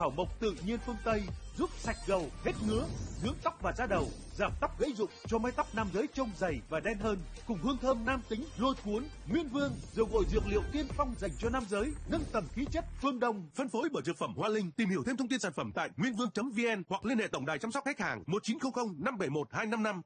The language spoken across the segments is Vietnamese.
Thảo mộc tự nhiên phương Tây giúp sạch gầu, hết ngứa, dưỡng tóc và da đầu, giảm tóc gãy rụng cho mái tóc nam giới trông dày và đen hơn, cùng hương thơm nam tính lôi cuốn. Nguyên Vương, dầu gội dược liệu tiên phong dành cho nam giới, nâng tầm khí chất. Phương Đông, phân phối bởi Dược phẩm Hoa Linh. Tìm hiểu thêm thông tin sản phẩm tại nguyên vương.vn hoặc liên hệ tổng đài chăm sóc khách hàng 1900 571 255.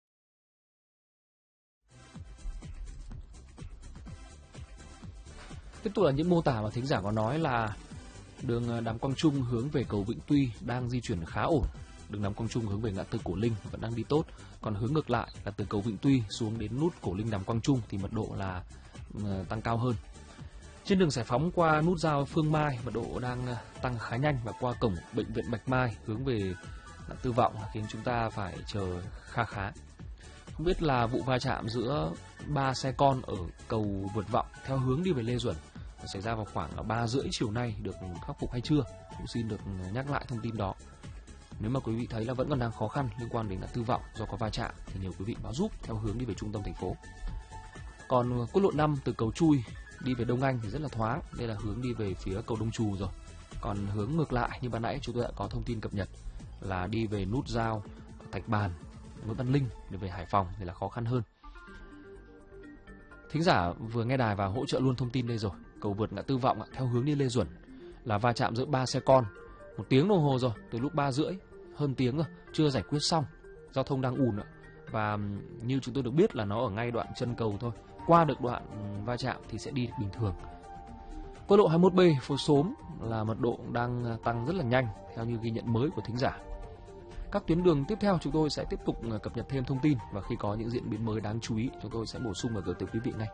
Tiếp tục là những mô tả mà thính giả có nói là đường Đàm Quang Trung hướng về cầu Vĩnh Tuy đang di chuyển khá ổn. Đường Đàm Quang Trung hướng về ngã tư Cổ Linh vẫn đang đi tốt. Còn hướng ngược lại là từ cầu Vĩnh Tuy xuống đến nút Cổ Linh Đàm Quang Trung thì mật độ là tăng cao hơn. Trên đường Giải Phóng qua nút giao Phương Mai, mật độ đang tăng khá nhanh, và qua cổng bệnh viện Bạch Mai hướng về ngã tư Vọng khiến chúng ta phải chờ khá. Không biết là vụ va chạm giữa 3 xe con ở cầu vượt Vọng theo hướng đi về Lê Duẩn xảy ra vào khoảng 3:30 chiều nay được khắc phục hay chưa, cũng xin được nhắc lại thông tin đó. Nếu mà quý vị thấy là vẫn còn đang khó khăn liên quan đến ngã tư Vọng do có va chạm thì nhờ quý vị báo giúp theo hướng đi về trung tâm thành phố. Còn quốc lộ 5 từ cầu Chui đi về Đông Anh thì rất là thoáng, đây là hướng đi về phía cầu Đông Trù rồi. Còn hướng ngược lại như ban nãy chúng tôi đã có thông tin cập nhật là đi về nút giao Thạch Bàn, Nguyễn Văn Linh để về Hải Phòng thì là khó khăn hơn. Thính giả vừa nghe đài và hỗ trợ luôn thông tin đây rồi. Cầu vượt ngã tư Vọng theo hướng đi Lê Duẩn là va chạm giữa 3 xe con 1 tiếng đồng hồ rồi, từ lúc 3:30 hơn tiếng rồi, chưa giải quyết xong, giao thông đang ùn ạ. Và như chúng tôi được biết là nó ở ngay đoạn chân cầu thôi, qua được đoạn va chạm thì sẽ đi bình thường. Quốc lộ 21B phố Xóm là mật độ đang tăng rất là nhanh theo như ghi nhận mới của thính giả. Các tuyến đường tiếp theo chúng tôi sẽ tiếp tục cập nhật thêm thông tin, và khi có những diễn biến mới đáng chú ý chúng tôi sẽ bổ sung và gửi tới quý vị ngay.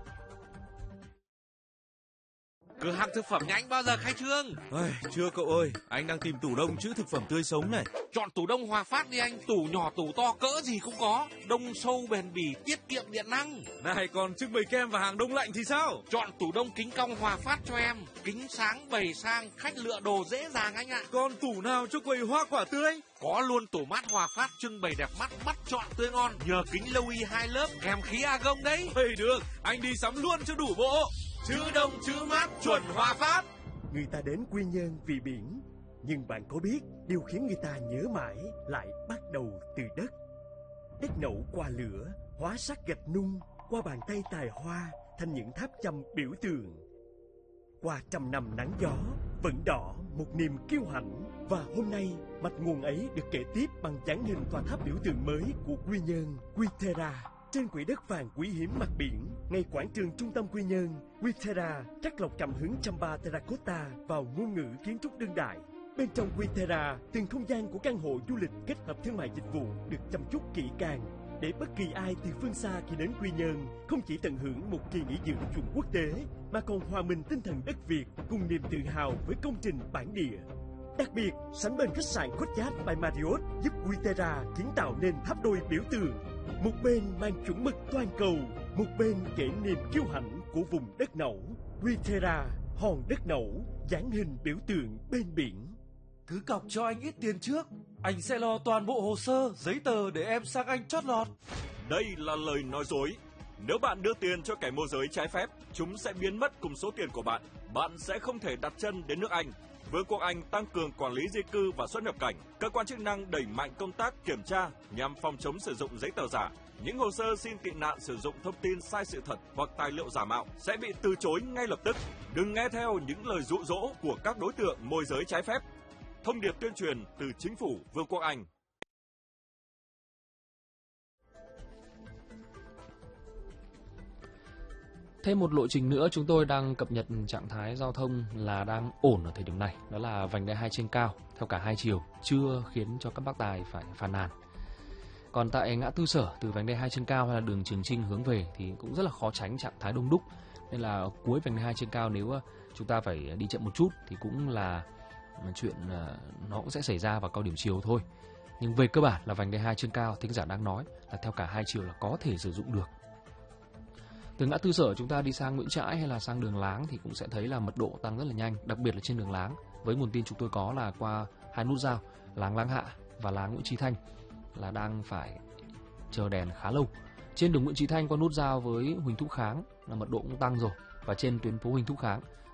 Cửa hàng thực phẩm nhà anh bao giờ khai trương? Chưa cậu ơi, anh đang tìm tủ đông trữ thực phẩm tươi sống này. Chọn tủ đông Hòa Phát đi anh, tủ nhỏ tủ to cỡ gì cũng có, đông sâu bền bỉ, tiết kiệm điện năng. Này, còn trưng bày kem và hàng đông lạnh thì sao? Chọn tủ đông kính cong Hòa Phát cho em, kính sáng bày sang, khách lựa đồ dễ dàng anh ạ. Còn tủ nào cho quầy hoa quả tươi? Có luôn tủ mát Hòa Phát trưng bày đẹp mắt, bắt chọn tươi ngon, nhờ kính lâu y 2 lớp kèm khí argon đấy. Được, anh đi sắm luôn cho đủ bộ. Chữ đông chữ mát chuẩn Hòa Phát. Người ta đến Quy Nhơn vì biển, nhưng bạn có biết điều khiến người ta nhớ mãi lại bắt đầu từ đất. Đất nậu qua lửa, hóa sắc gạch nung, qua bàn tay tài hoa thành những tháp chăm biểu tượng. Qua trăm năm nắng gió, vẫn đỏ một niềm kiêu hãnh. Và hôm nay, mạch nguồn ấy được kể tiếp bằng dáng hình tòa tháp biểu tượng mới của Quy Nhơn, Quy-Tê-ra. Trên quỹ đất vàng quý hiếm mặt biển, ngay quảng trường trung tâm Quy Nhơn, Quy-Tê-ra trắc lọc cảm hứng Chamba Terracotta vào ngôn ngữ kiến trúc đương đại. Bên trong Quy-Tê-ra, từng không gian của căn hộ du lịch kết hợp thương mại dịch vụ được chăm chút kỹ càng, để bất kỳ ai từ phương xa khi đến Quy Nhơn không chỉ tận hưởng một kỳ nghỉ dưỡng chuẩn quốc tế, mà còn hòa mình tinh thần đất Việt cùng niềm tự hào với công trình bản địa. Đặc biệt, sánh bên khách sạn Courtyard by Marriott giúp Quy-Tê-ra kiến tạo nên tháp đôi biểu tượng. Một bên mang chuẩn mực toàn cầu, một bên kể niềm kiêu hãnh của vùng đất nẩu. Quy-Tê-ra, hòn đất nẩu, dáng hình biểu tượng bên biển. Cứ cọc cho anh ít tiền trước, anh sẽ lo toàn bộ hồ sơ, giấy tờ để em sang Anh chót lọt. Đây là lời nói dối. Nếu bạn đưa tiền cho kẻ môi giới trái phép, chúng sẽ biến mất cùng số tiền của bạn. Bạn sẽ không thể đặt chân đến nước Anh. Vương quốc Anh tăng cường quản lý di cư và xuất nhập cảnh. Cơ quan chức năng đẩy mạnh công tác kiểm tra nhằm phòng chống sử dụng giấy tờ giả. Những hồ sơ xin tị nạn sử dụng thông tin sai sự thật hoặc tài liệu giả mạo sẽ bị từ chối ngay lập tức. Đừng nghe theo những lời dụ dỗ của các đối tượng môi giới trái phép. Thông điệp tuyên truyền từ Chính phủ Vương quốc Anh. Thêm một lộ trình nữa chúng tôi đang cập nhật trạng thái giao thông là đang ổn ở thời điểm này. Đó là vành đai 2 trên cao theo cả hai chiều, chưa khiến cho các bác tài phải phàn nàn. Còn tại ngã tư Sở từ vành đai 2 trên cao hay là đường Trường Chinh hướng về thì cũng rất là khó tránh trạng thái đông đúc. Nên là cuối vành đai 2 trên cao nếu chúng ta phải đi chậm một chút thì cũng là chuyện nó cũng sẽ xảy ra vào cao điểm chiều thôi. Nhưng về cơ bản là vành đai 2 trên cao, thính giả đang nói là theo cả hai chiều là có thể sử dụng được. Từ ngã tư Sở chúng ta đi sang Nguyễn Trãi hay là sang đường Láng thì cũng sẽ thấy là mật độ tăng rất là nhanh, đặc biệt là trên đường Láng. Với nguồn tin chúng tôi có là qua hai nút giao Láng Láng Hạ và Láng Nguyễn Chí Thanh là đang phải chờ đèn khá lâu. Trên đường Nguyễn Chí Thanh qua nút giao với Huỳnh Thúc Kháng là mật độ cũng tăng rồi, và trên tuyến phố Huỳnh Thúc Kháng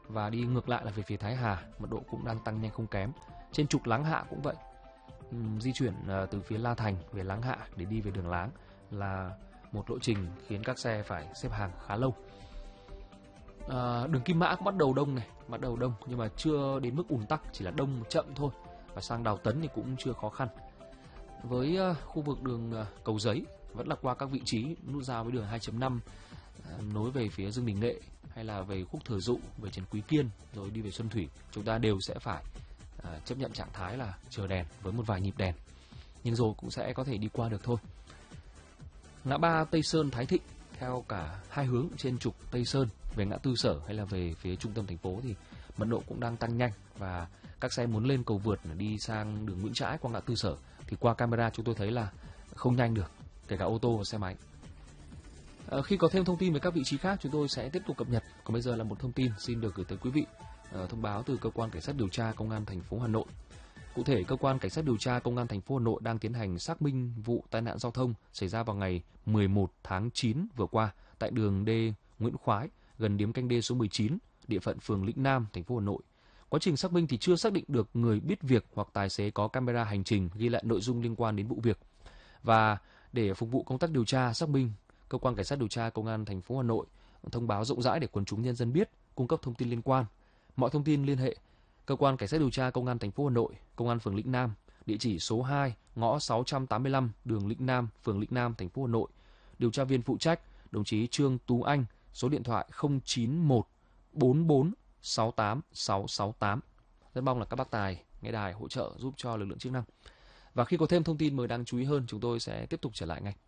và đi ngược lại là về phía Thái Hà, mật độ cũng đang tăng nhanh không kém. Trên trục Láng Hạ cũng vậy, di chuyển từ phía La Thành về Láng Hạ để đi về đường Láng là một lộ trình khiến các xe phải xếp hàng khá lâu. Đường Kim Mã cũng bắt đầu đông nhưng mà chưa đến mức ùn tắc, chỉ là đông chậm thôi. Và sang Đào Tấn thì cũng chưa khó khăn. Với khu vực đường Cầu Giấy vẫn là qua các vị trí nút giao với đường 2.5 nối về phía Dương Đình Nghệ hay là về khúc Thừa Dụ, về Trần Quý Kiên rồi đi về Xuân Thủy, chúng ta đều sẽ phải chấp nhận trạng thái là chờ đèn với một vài nhịp đèn, nhưng rồi cũng sẽ có thể đi qua được thôi. Ngã ba Tây Sơn Thái Thịnh theo cả hai hướng trên trục Tây Sơn về ngã tư Sở hay là về phía trung tâm thành phố thì mật độ cũng đang tăng nhanh, và các xe muốn lên cầu vượt đi sang đường Nguyễn Trãi qua ngã tư Sở thì qua camera chúng tôi thấy là không nhanh được, kể cả ô tô và xe máy. Khi có thêm thông tin về các vị trí khác chúng tôi sẽ tiếp tục cập nhật. Còn bây giờ là một thông tin xin được gửi tới quý vị, thông báo từ cơ quan cảnh sát điều tra công an thành phố Hà Nội. Cụ thể, cơ quan cảnh sát điều tra công an thành phố Hà Nội đang tiến hành xác minh vụ tai nạn giao thông xảy ra vào ngày 11 tháng 9 vừa qua tại đường D Nguyễn Khoái, gần điếm canh D số 19, địa phận phường Lĩnh Nam, thành phố Hà Nội. Quá trình xác minh thì chưa xác định được người biết việc hoặc tài xế có camera hành trình ghi lại nội dung liên quan đến vụ việc. Và để phục vụ công tác điều tra xác minh, cơ quan cảnh sát điều tra công an thành phố Hà Nội thông báo rộng rãi để quần chúng nhân dân biết, cung cấp thông tin liên quan. Mọi thông tin liên hệ cơ quan cảnh sát điều tra công an thành phố Hà Nội, công an phường Lĩnh Nam, địa chỉ số 2, ngõ 685, đường Lĩnh Nam, phường Lĩnh Nam, thành phố Hà Nội. Điều tra viên phụ trách đồng chí Trương Tú Anh, số điện thoại 091 44 68 668. Rất mong là các bác tài nghe đài hỗ trợ giúp cho lực lượng chức năng. Và khi có thêm thông tin mới đáng chú ý hơn, chúng tôi sẽ tiếp tục trở lại ngay.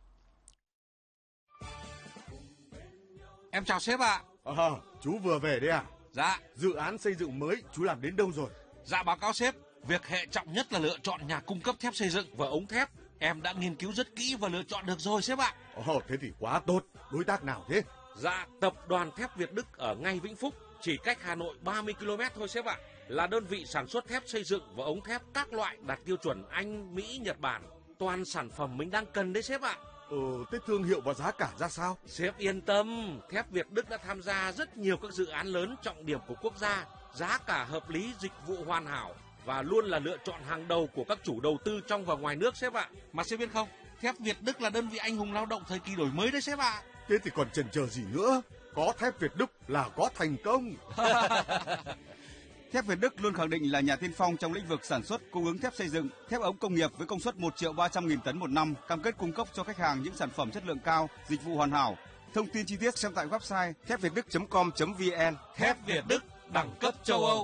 Em chào sếp ạ. Chú vừa về đấy à? Dạ. Dự án xây dựng mới chú làm đến đâu rồi? Dạ báo cáo sếp, việc hệ trọng nhất là lựa chọn nhà cung cấp thép xây dựng và ống thép. Em đã nghiên cứu rất kỹ và lựa chọn được rồi sếp ạ. Thế thì quá tốt. Đối tác nào thế? Dạ, tập đoàn thép Việt Đức ở ngay Vĩnh Phúc, chỉ cách Hà Nội 30 km thôi sếp ạ. Là đơn vị sản xuất thép xây dựng và ống thép các loại đạt tiêu chuẩn Anh, Mỹ, Nhật Bản. Toàn sản phẩm mình đang cần đấy sếp ạ. Thế thương hiệu và giá cả ra sao? Sếp yên tâm, thép Việt Đức đã tham gia rất nhiều các dự án lớn trọng điểm của quốc gia, giá cả hợp lý, dịch vụ hoàn hảo và luôn là lựa chọn hàng đầu của các chủ đầu tư trong và ngoài nước sếp ạ. Mà sếp biết không, thép Việt Đức là đơn vị anh hùng lao động thời kỳ đổi mới đấy sếp ạ. Thế thì còn chần chờ gì nữa? Có thép Việt Đức là có thành công. Thép Việt Đức luôn khẳng định là nhà tiên phong trong lĩnh vực sản xuất, cung ứng thép xây dựng, thép ống công nghiệp với công suất 1.300.000 tấn một năm, cam kết cung cấp cho khách hàng những sản phẩm chất lượng cao, dịch vụ hoàn hảo. Thông tin chi tiết xem tại website thepvietduc.com.vn. Thép Việt Đức, đẳng cấp châu Âu.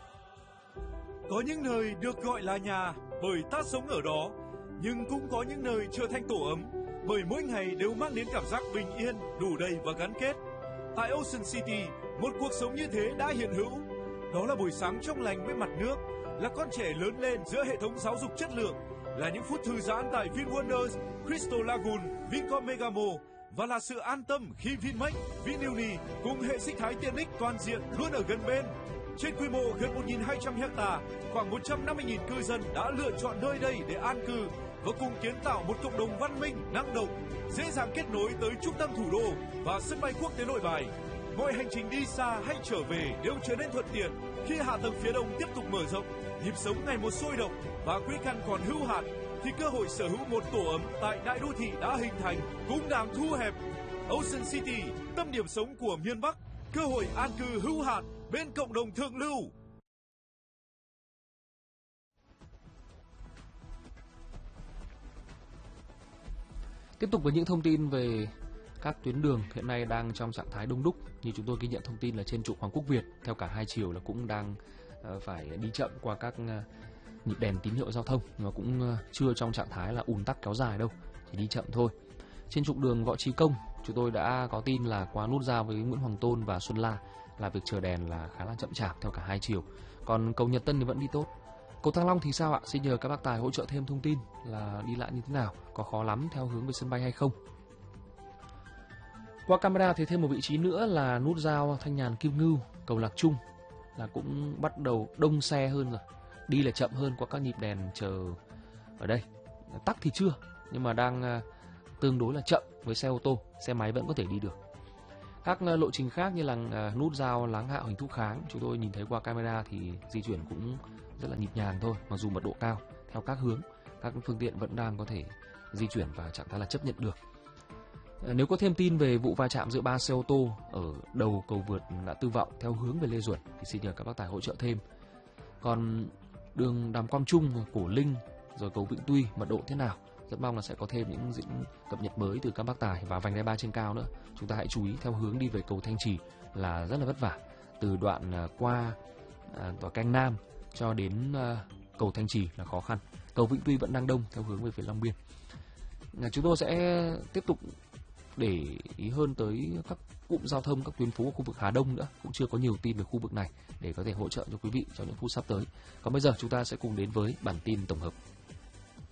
Có những nơi được gọi là nhà bởi ta sống ở đó, nhưng cũng có những nơi trở thành tổ ấm bởi mỗi ngày đều mang đến cảm giác bình yên, đủ đầy và gắn kết. Tại Ocean City, một cuộc sống như thế đã hiện hữu. Đó là buổi sáng trong lành bên mặt nước, là con trẻ lớn lên giữa hệ thống giáo dục chất lượng, là những phút thư giãn tại VinWonders, Crystal Lagoon, Vincom Megamo và là sự an tâm khi Vinmec, Vinuni cùng hệ sinh thái tiện ích toàn diện luôn ở gần bên. Trên quy mô gần 1.200 ha, khoảng 150.000 cư dân đã lựa chọn nơi đây để an cư và cùng kiến tạo một cộng đồng văn minh, năng động, dễ dàng kết nối tới trung tâm thủ đô và sân bay quốc tế Nội Bài. Mọi hành trình đi xa hay trở về đều trở nên thuận tiện khi hạ tầng phía đông tiếp tục mở rộng, nhịp sống ngày một sôi động và quỹ căn còn hữu hạn, thì cơ hội sở hữu một tổ ấm tại đại đô thị đã hình thành cũng đang thu hẹp. Ocean City, tâm điểm sống của miền Bắc, cơ hội an cư hữu hạn bên cộng đồng thượng lưu. Tiếp tục với những thông tin về các tuyến đường hiện nay đang trong trạng thái đông đúc. Như chúng tôi ghi nhận thông tin là trên trục Hoàng Quốc Việt theo cả hai chiều là cũng đang phải đi chậm qua các nhịp đèn tín hiệu giao thông, nhưng mà cũng chưa trong trạng thái là ùn tắc kéo dài đâu, chỉ đi chậm thôi. Trên trục đường Võ Trí Công, chúng tôi đã có tin là qua nút giao với Nguyễn Hoàng Tôn và Xuân La là việc chờ đèn là khá là chậm chạp theo cả hai chiều. Còn cầu Nhật Tân thì vẫn đi tốt. Cầu Thăng Long thì sao ạ? Xin nhờ các bác tài hỗ trợ thêm thông tin là đi lại như thế nào, có khó lắm theo hướng về sân bay hay không. Qua camera thì thêm một vị trí nữa là nút giao Thanh Nhàn Kim Ngưu, cầu Lạc Trung là cũng bắt đầu đông xe hơn rồi. Đi là chậm hơn qua các nhịp đèn chờ ở đây. Tắc thì chưa, nhưng mà đang tương đối là chậm với xe ô tô, xe máy vẫn có thể đi được. Các lộ trình khác như là nút giao Láng Hạ Huỳnh Thúc Kháng, chúng tôi nhìn thấy qua camera thì di chuyển cũng rất là nhịp nhàng thôi, mặc dù mật độ cao theo các hướng, các phương tiện vẫn đang có thể di chuyển và trạng thái là chấp nhận được. Nếu có thêm tin về vụ va chạm giữa 3 xe ô tô ở đầu cầu vượt ngã tư Vọng theo hướng về Lê Duẩn thì xin nhờ các bác tài hỗ trợ thêm. Còn đường Đàm Quang Trung, Cổ Linh rồi cầu Vĩnh Tuy mật độ thế nào? Rất mong là sẽ có thêm những cập nhật mới từ các bác tài. Và vành đai 3 trên cao nữa, chúng ta hãy chú ý theo hướng đi về cầu Thanh Trì là rất là vất vả, từ đoạn qua tòa Canh Nam cho đến cầu Thanh Trì là khó khăn. Cầu Vĩnh Tuy vẫn đang đông theo hướng về phía Long Biên. Chúng tôi sẽ tiếp tục để ý hơn tới các cụm giao thông, các tuyến phố của khu vực Hà Đông nữa, cũng chưa có nhiều tin về khu vực này để có thể hỗ trợ cho quý vị trong những phút sắp tới. Còn bây giờ chúng ta sẽ cùng đến với bản tin tổng hợp.